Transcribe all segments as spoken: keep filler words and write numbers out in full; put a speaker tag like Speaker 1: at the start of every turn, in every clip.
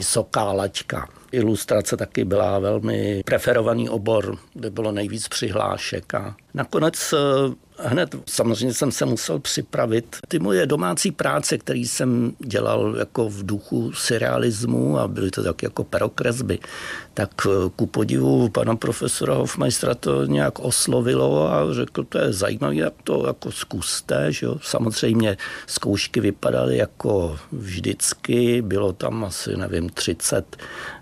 Speaker 1: vysoká laťka. Ilustrace taky byla velmi preferovaný obor, kde bylo nejvíc přihlášek a nakonec hned samozřejmě jsem se musel připravit. Ty moje domácí práce, které jsem dělal jako v duchu surrealismu a byly to tak jako perokresby, tak ku podivu pana profesora Hofmeistera to nějak oslovilo a řekl, to je zajímavé, jak to jako zkuste. Že jo? Samozřejmě zkoušky vypadaly jako vždycky, bylo tam asi, nevím, třicet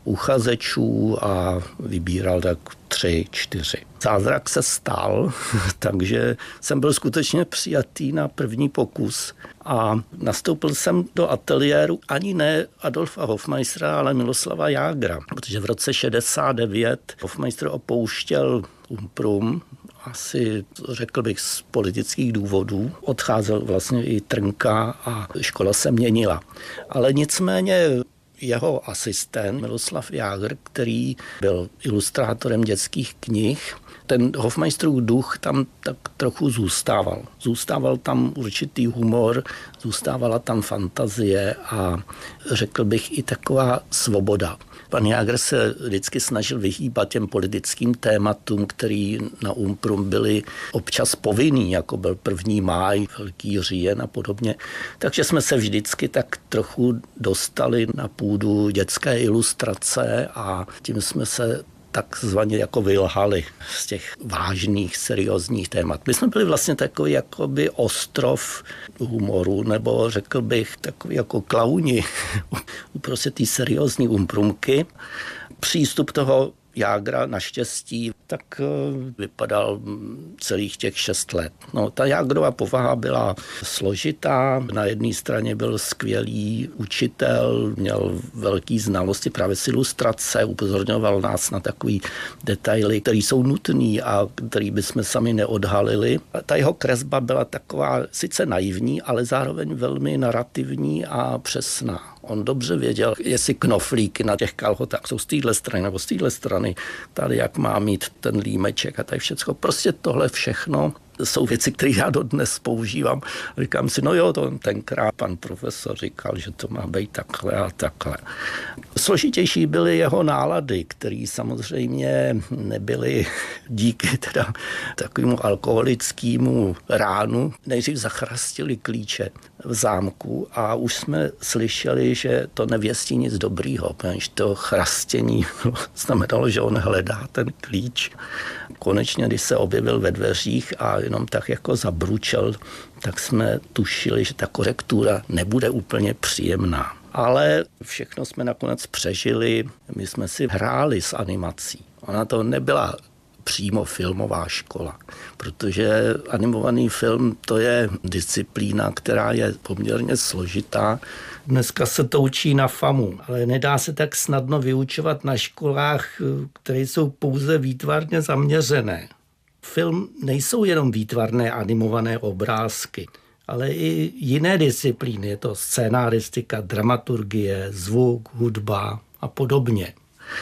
Speaker 1: uchazečů a vybíral tak tři, čtyři. Zázrak se stal, takže jsem byl skutečně přijatý na první pokus a nastoupil jsem do ateliéru ani ne Adolfa Hofmeistera, ale Miloslava Jágra, protože v roce šedesát devět Hofmeister opouštěl Umprum, asi řekl bych z politických důvodů. Odcházel vlastně i Trnka a škola se měnila. Ale nicméně jeho asistent Miloslav Jágr, který byl ilustrátorem dětských knih, ten Hofmeisterův duch tam tak trochu zůstával. Zůstával tam určitý humor, zůstávala tam fantazie a řekl bych i taková svoboda. Pan Jágr se vždycky snažil vyhýbat těm politickým tématům, který na Umprum byly občas povinný, jako byl první máj, Velký říjen a podobně. Takže jsme se vždycky tak trochu dostali na půdu dětské ilustrace a tím jsme se takzvaně jako vylhali z těch vážných, seriózních témat. My jsme byli vlastně takový jakoby ostrov humoru, nebo řekl bych takový jako klauni uprostřed té seriózní umprumky. Přístup toho Jágra naštěstí tak vypadal celých těch šest let. No, ta Jágrova povaha byla složitá. Na jedné straně byl skvělý učitel, měl velký znalosti právě z ilustrace, upozorňoval nás na takový detaily, které jsou nutné a které bychom sami neodhalili. A ta jeho kresba byla taková sice naivní, ale zároveň velmi narrativní a přesná. On dobře věděl, jestli knoflíky na těch kalhotách jsou z téhle strany nebo z téhle strany, tady jak má mít ten límeček a tady všecko. Prostě tohle všechno jsou věci, které já dodnes používám. Říkám si, no jo, to tenkrát pan profesor říkal, že to má být takhle a takhle. Složitější byly jeho nálady, které samozřejmě nebyly díky teda takovému alkoholickému ránu. Nejdřív zachrastili klíče v zámku a už jsme slyšeli, že to nevěstí nic dobrýho, protože to chrastění znamenalo, že on hledá ten klíč. Konečně, když se objevil ve dveřích a jenom tak jako zabručel, tak jsme tušili, že ta korektura nebude úplně příjemná. Ale všechno jsme nakonec přežili, my jsme si hráli s animací. Ona to nebyla přímo filmová škola, protože animovaný film to je disciplína, která je poměrně složitá. Dneska se to učí na FAMu, ale nedá se tak snadno vyučovat na školách, které jsou pouze výtvarně zaměřené. Film nejsou jenom výtvarné animované obrázky, ale i jiné disciplíny. Je to scénaristika, dramaturgie, zvuk, hudba a podobně.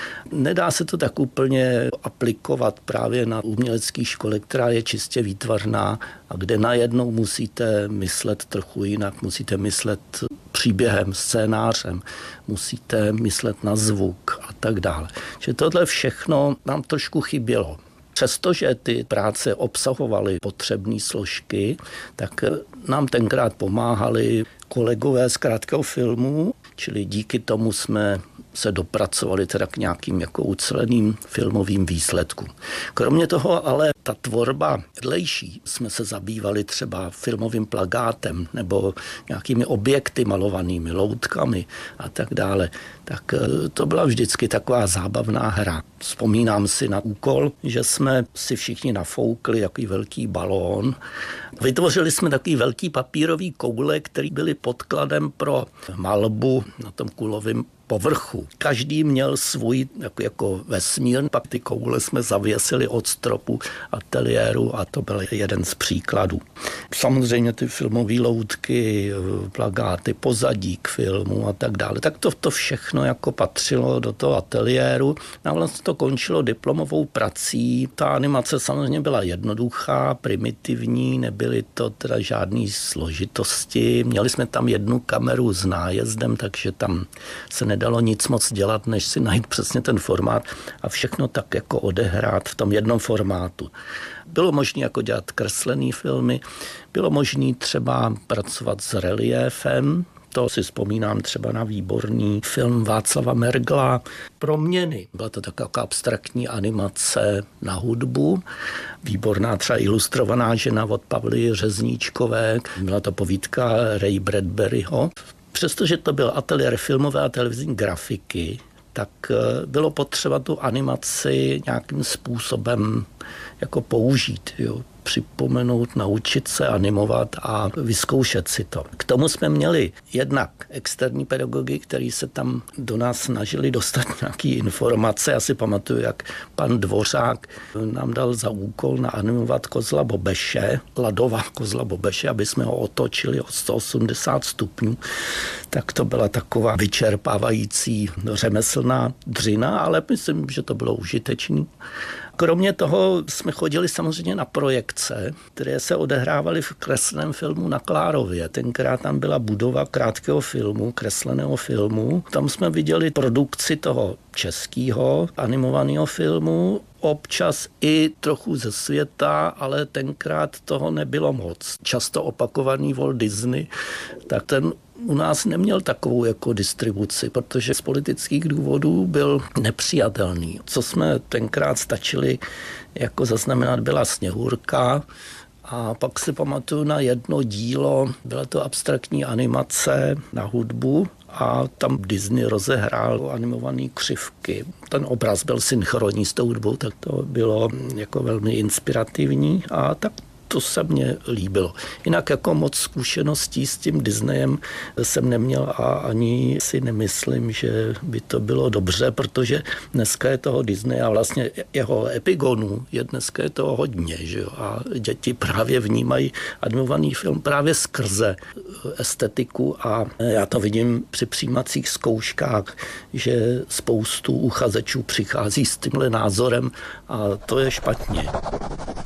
Speaker 1: Nedá se to tak úplně aplikovat právě na umělecké škole, která je čistě výtvarná a kde najednou musíte myslet trochu jinak, musíte myslet příběhem, scénářem, musíte myslet na zvuk a tak dále. Že tohle všechno nám trošku chybělo. Přestože ty práce obsahovaly potřebné složky, tak nám tenkrát pomáhali kolegové z Krátkého filmu, čili díky tomu jsme se dopracovali teda k nějakým jako uceleným filmovým výsledkům. Kromě toho ale ta tvorba vedlejší, jsme se zabývali třeba filmovým plakátem nebo nějakými objekty malovanými, loutkami a tak dále. Tak to byla vždycky taková zábavná hra. Vzpomínám si na úkol, že jsme si všichni nafoukli takový velký balón. Vytvořili jsme takový velký papírový koule, který byly podkladem pro malbu na tom kulovém povrchu. Každý měl svůj jako, jako vesmír, pak ty koule jsme zavěsili od stropu ateliéru a to byl jeden z příkladů. Samozřejmě ty filmové loutky, plakáty, pozadí k filmu a tak dále. Tak to, to všechno jako patřilo do toho ateliéru a vlastně to končilo diplomovou prací. Ta animace samozřejmě byla jednoduchá, primitivní, nebyly to teda žádný složitosti. Měli jsme tam jednu kameru s nájezdem, takže tam se nedá nedalo nic moc dělat, než si najít přesně ten formát a všechno tak jako odehrát v tom jednom formátu. Bylo možné jako dělat kreslený filmy, bylo možné třeba pracovat s reliéfem, to si vzpomínám třeba na výborný film Václava Mergla Proměny. Byla to taková abstraktní animace na hudbu, výborná třeba ilustrovaná žena od Pavly Řezníčkové, byla to povídka Ray Bradburyho. Přestože to byl ateliér filmové a televizní grafiky, tak bylo potřeba tu animaci nějakým způsobem jako použít, jo. Připomenout, naučit se animovat a vyzkoušet si to. K tomu jsme měli jednak externí pedagogy, kteří se tam do nás snažili dostat nějaké informace. Já si pamatuju, jak pan Dvořák nám dal za úkol naanimovat kozla Bobeše, Ladova kozla Bobeše, aby jsme ho otočili o sto osmdesát stupňů. Tak to byla taková vyčerpávající řemeslná dřina, ale myslím, že to bylo užitečné. Kromě toho jsme chodili samozřejmě na projekce, které se odehrávaly v kresleném filmu na Klárově. Tenkrát tam byla budova krátkého filmu, kresleného filmu. Tam jsme viděli produkci toho českého animovaného filmu, občas i trochu ze světa, ale tenkrát toho nebylo moc. Často opakovaný Walt Disney, tak ten u nás neměl takovou jako distribuci, protože z politických důvodů byl nepřijatelný. Co jsme tenkrát stačili jako zaznamenat, byla Sněhurka, a pak si pamatuju na jedno dílo, byla to abstraktní animace na hudbu a tam Disney rozehrál animované křivky. Ten obraz byl synchronní s tou hudbou, tak to bylo jako velmi inspirativní a tak to se mně líbilo. Jinak jako moc zkušeností s tím Disneyem jsem neměl a ani si nemyslím, že by to bylo dobře, protože dneska je toho Disney a vlastně jeho epigonů je dneska je toho hodně, že jo? A děti právě vnímají animovaný film právě skrze estetiku a já to vidím při přijímacích zkouškách, že spoustu uchazečů přichází s tímhle názorem a to je špatně.